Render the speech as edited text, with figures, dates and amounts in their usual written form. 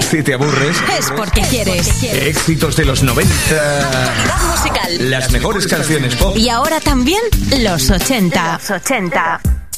si te aburres, es porque quieres. éxitos de los 90, Actualidad musical, las mejores canciones pop y ahora también los 80.